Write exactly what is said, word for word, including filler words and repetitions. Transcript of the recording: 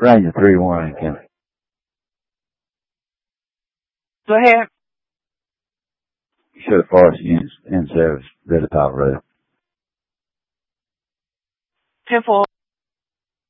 Ranger three one, Kim. Go ahead. Show the forest units in service, River Top Road. ten four.